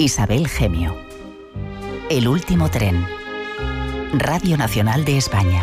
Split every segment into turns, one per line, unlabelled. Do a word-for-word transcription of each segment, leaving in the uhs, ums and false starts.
Isabel Gemio. El último tren. Radio Nacional de España.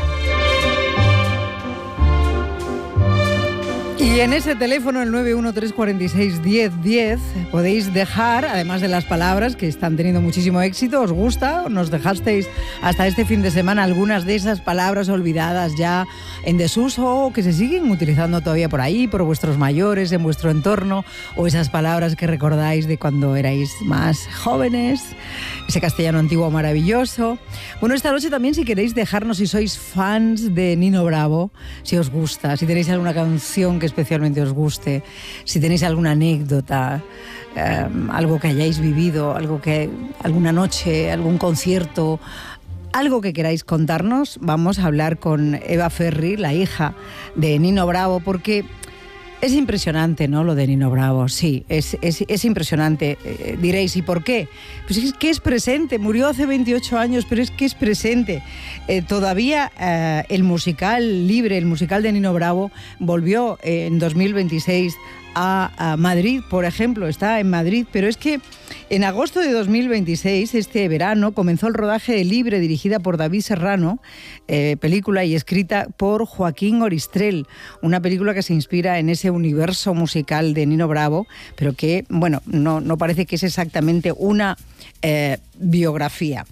Y en ese teléfono, el nueve uno tres cuatro seis, diez diez, podéis dejar, además de las palabras que están teniendo muchísimo éxito, ¿os gusta? ¿Nos dejasteis hasta este fin de semana algunas de esas palabras olvidadas ya en desuso o que se siguen utilizando todavía por ahí, por vuestros mayores, en vuestro entorno, o esas palabras que recordáis de cuando erais más jóvenes, ese castellano antiguo maravilloso? Bueno, esta noche también, si queréis dejarnos, si sois fans de Nino Bravo, si os gusta, si tenéis alguna canción que especialmente os guste, si tenéis alguna anécdota, eh, algo que hayáis vivido, algo que, alguna noche, algún concierto, algo que queráis contarnos, vamos a hablar con Eva Ferri, la hija de Nino Bravo, porque es impresionante, ¿no?, lo de Nino Bravo. Sí, es, es, es impresionante. Eh, diréis, ¿y por qué? Pues es que es presente, murió hace veintiocho años, pero es que es presente. Eh, todavía eh, el musical libre, el musical de Nino Bravo, volvió eh, en dos mil veintiséis a, a Madrid, por ejemplo, está en Madrid, pero es que en agosto de dos mil veintiséis, este verano, comenzó el rodaje de Libre, dirigida por David Serrano, eh, película y escrita por Joaquín Oristrel, una película que se inspira en ese universo musical de Nino Bravo, pero que, bueno, no, no parece que es exactamente una eh, biografía.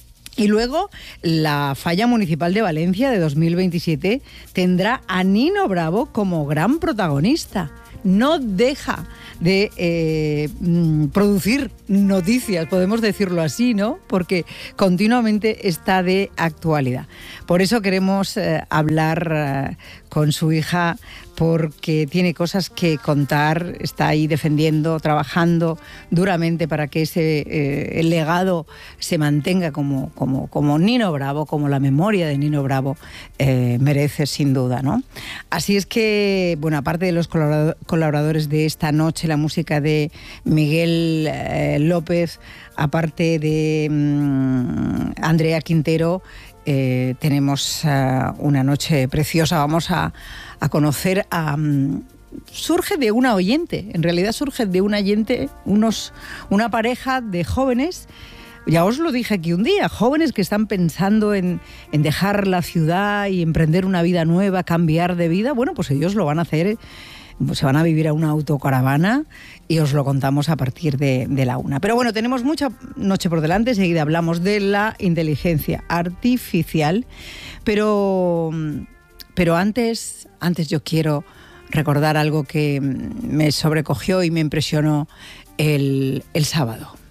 Y luego, la Falla Municipal de Valencia de dos mil veintisiete tendrá a Nino Bravo como gran protagonista. No deja de eh, producir noticias, podemos decirlo así, ¿no? Porque continuamente está de actualidad. Por eso queremos eh, hablar eh, con su hija, porque tiene cosas que contar, está ahí defendiendo, trabajando duramente para que ese eh, el legado se mantenga como, como, como Nino Bravo, como la memoria de Nino Bravo eh, merece, sin duda, ¿no? Así es que, bueno, aparte de los colaboradores de esta noche, la música de Miguel eh, López, aparte de mmm, Andrea Quintero, eh, tenemos uh, una noche preciosa. Vamos a a conocer a... Um, surge de una oyente, en realidad surge de un oyente, unos, una pareja de jóvenes, ya os lo dije aquí un día, jóvenes que están pensando en, en dejar la ciudad y emprender una vida nueva, cambiar de vida. Bueno, pues ellos lo van a hacer, se van a vivir a una autocaravana y os lo contamos a partir de, de la una. Pero bueno, tenemos mucha noche por delante, enseguida hablamos de la inteligencia artificial, pero... Pero antes, antes yo quiero recordar algo que me sobrecogió y me impresionó el, el sábado.